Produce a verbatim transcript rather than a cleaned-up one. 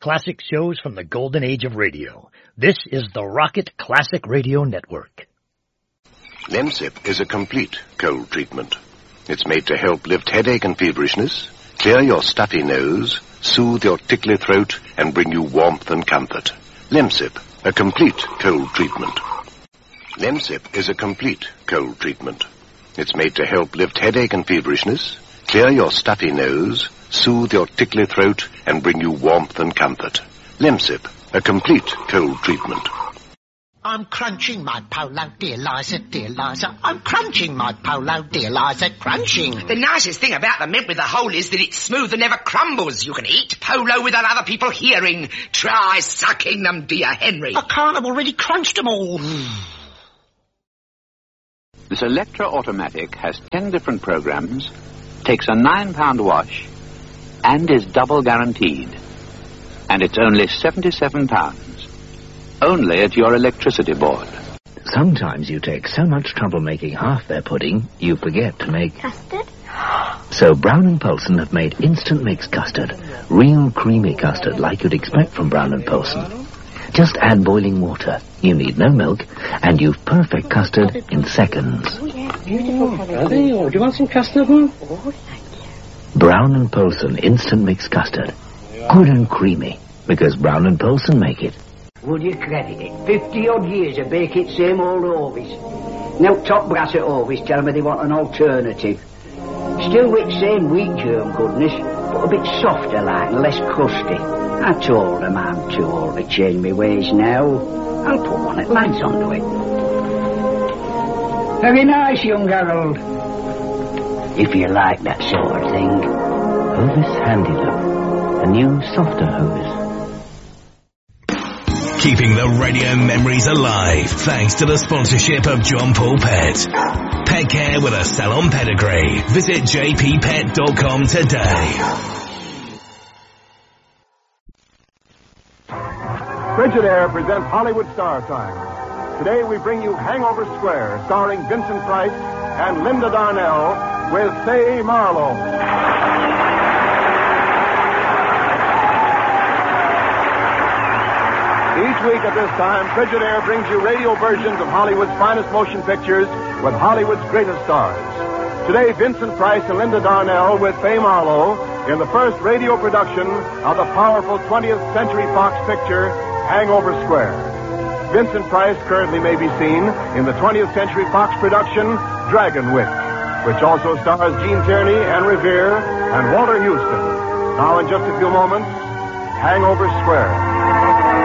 Classic shows from the golden age of radio. This is the Rocket Classic Radio Network. Lemsip is a complete cold treatment. It's made to help lift headache and feverishness, clear your stuffy nose, soothe your tickly throat, and bring you warmth and comfort. Lemsip, a complete cold treatment. Lemsip is a complete cold treatment. It's made to help lift headache and feverishness, clear your stuffy nose, soothe your tickly throat, and bring you warmth and comfort. Lemsip, a complete cold treatment. I'm crunching my polo, dear Liza, dear Liza. I'm crunching my polo, dear Liza, crunching. The nicest thing about the mint with the hole is that it's smooth and never crumbles. You can eat polo without other people hearing. Try sucking them, dear Henry. I can't, I've already crunched them all. This Electra Automatic has ten different programs, takes a nine pound wash, and is double guaranteed. And it's only seventy-seven pounds. Only at your electricity board. Sometimes you take so much trouble making half their pudding, you forget to make... Custard? So Brown and Poulsen have made instant mix custard. Real creamy custard like you'd expect from Brown and Poulsen. Just add boiling water. You need no milk, and you've perfect custard in seconds. Oh, yeah, beautiful colour. Are they? Oh, do you want some custard, Mum? Oh, thank you. Brown and Poulsen instant mix custard. Good and creamy, because Brown and Poulsen make it. Would you credit it? Fifty-odd years of baking same old Orvis. Now top brass at Orvis tell me they want an alternative. Still with same wheat germ goodness, but a bit softer like and less crusty. I told them I'm too old to change my ways now. I'll put one at lads onto it. Very nice, young Harold. If you like that sort of thing. Hovis Handy Look. A new, softer Hovis. Keeping the radio memories alive thanks to the sponsorship of John Paul Pet. Pet care with a salon pedigree. Visit j p pet dot com today. Frigidaire presents Hollywood Star Time. Today we bring you Hangover Square, starring Vincent Price and Linda Darnell with Fay Marlowe. Each week at this time, Frigidaire brings you radio versions of Hollywood's finest motion pictures with Hollywood's greatest stars. Today, Vincent Price and Linda Darnell with Fay Marlowe in the first radio production of the powerful twentieth Century Fox picture, Hangover Square. Vincent Price currently may be seen in the twentieth Century Fox production, Dragon Witch, which also stars Gene Tierney, Anne Revere, and Walter Houston. Now, in just a few moments, Hangover Square.